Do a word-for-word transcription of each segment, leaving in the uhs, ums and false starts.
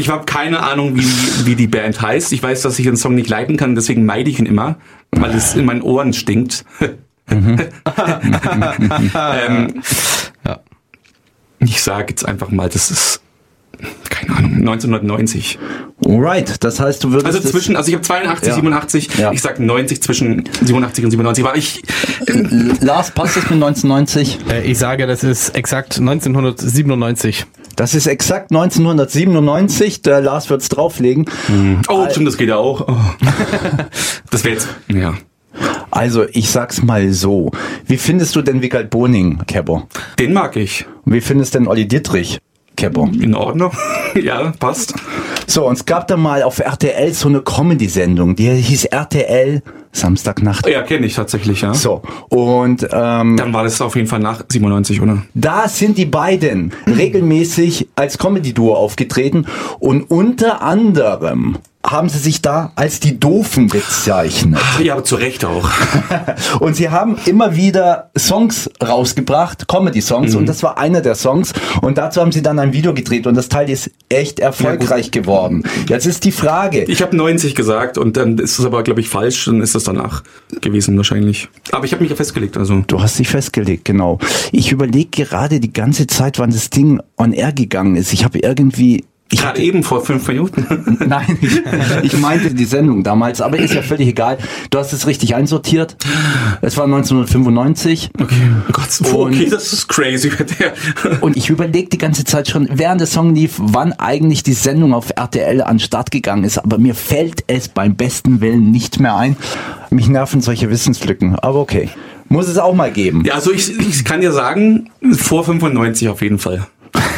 Ich habe keine Ahnung, wie, wie die Band heißt. Ich weiß, dass ich den Song nicht leiten kann, deswegen meide ich ihn immer, weil es in meinen Ohren stinkt. Mhm. ähm, ja. Ich sage jetzt einfach mal, das ist, keine Ahnung, neunzehnhundertneunzig. Alright, das heißt, du würdest... Also zwischen, also ich habe zweiundachtzig, ja. siebenundachtzig, ja. Ich sag neunzig, zwischen siebenundachtzig und siebenundneunzig. War ich... Äh, Lars, passt das mit neunzehnhundertneunzig? Äh, ich sage, das ist exakt neunzehnhundertsiebenundneunzig. Das ist exakt neunzehnhundertsiebenundneunzig. Der Lars wird's drauflegen. Hm. Oh, stimmt, das geht ja auch. Oh. Das wäre jetzt... Ja. Also, ich sag's mal so. Wie findest du denn Wiegald Boning, Kebber? Den mag ich. Und wie findest du denn Olli Dittrich, Kebber? In Ordnung. Ja, passt. So, und es gab da mal auf R T L so eine Comedy-Sendung, die hieß R T L Samstagnacht. Ja, kenne ich tatsächlich, ja. So, und ähm, dann war das auf jeden Fall nach siebenundneunzig, oder? Da sind die beiden regelmäßig als Comedy-Duo aufgetreten und unter anderem haben sie sich da als die Doofen bezeichnet. Ja, aber zu Recht auch. Und sie haben immer wieder Songs rausgebracht, Comedy-Songs, mhm. und das war einer der Songs. Und dazu haben sie dann ein Video gedreht und das Teil ist echt erfolgreich ja, geworden. Jetzt ist die Frage... Ich habe neunzig gesagt und dann ist es aber, glaube ich, falsch. Dann ist das danach gewesen wahrscheinlich. Aber ich habe mich ja festgelegt. Also. Du hast dich festgelegt, genau. Ich überlege gerade die ganze Zeit, wann das Ding on air gegangen ist. Ich habe irgendwie... Ich Gerade eben vor fünf Minuten. Nein, ich, ich meinte die Sendung damals, aber ist ja völlig egal. Du hast es richtig einsortiert. Es war neunzehnhundertfünfundneunzig. Okay, oh Gott, und, okay, das ist crazy. Und ich überlege die ganze Zeit schon, während der Song lief, wann eigentlich die Sendung auf R T L an den Start gegangen ist. Aber mir fällt es beim besten Willen nicht mehr ein. Mich nerven solche Wissenslücken, aber okay. Muss es auch mal geben. Ja, also ich, ich kann dir sagen, vor fünfundneunzig auf jeden Fall.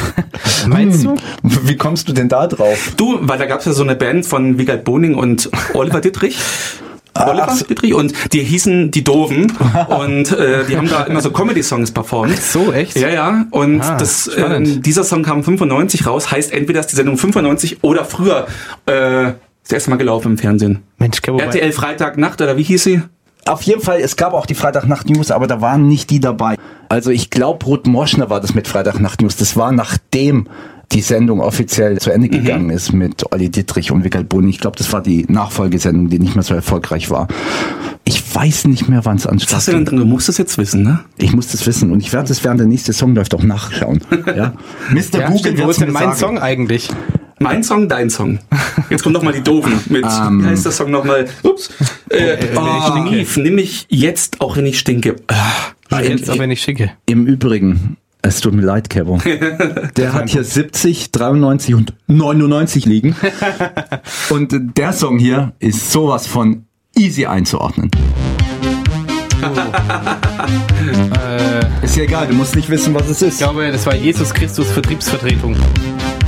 Meinst du? Wie kommst du denn da drauf? Du, weil da gab es ja so eine Band von Wiegald Boning und Oliver Dittrich. Oliver Ach, Dittrich und die hießen Die Doofen und äh, die haben da immer so Comedy-Songs performt. So, echt? Ja, ja. Und ah, das, äh, dieser Song kam fünfundneunzig raus, heißt entweder ist die Sendung fünfundneunzig oder früher äh, das erste Mal gelaufen im Fernsehen. Mensch, R T L Freitagnacht oder wie hieß sie? Auf jeden Fall, es gab auch die Freitagnacht-News, aber da waren nicht die dabei. Also ich glaube, Ruth Moschner war das mit Freitagnacht-News. Das war nachdem die Sendung offiziell zu Ende gegangen mhm. ist mit Olli Dittrich und Wiegald Boning. Ich glaube, das war die Nachfolgesendung, die nicht mehr so erfolgreich war. Ich weiß nicht mehr, wann es anstand. Was hast du denn drin? Du musst es jetzt wissen, ne? Ich muss das wissen und ich werde es, während der nächste Song läuft, auch nachschauen. Ja? Mister Ja, Google, wo ist denn mein sagen. Song eigentlich? Mein Song, dein Song. Jetzt kommt nochmal die Doofen mit, um, wie heißt der Song nochmal? Ups. Äh, oh, Mief, nimm mich jetzt, auch wenn ich stinke. Ah, jetzt, auch wenn ich schicke. Im Übrigen, es tut mir leid, Kevin. Der hat hier siebzig, dreiundneunzig und neunundneunzig liegen. Und der Song hier ist sowas von easy einzuordnen. Oh. äh, ist ja egal, du musst nicht wissen, was es ist. Ich glaube, das war Jesus Christus Vertriebsvertretung.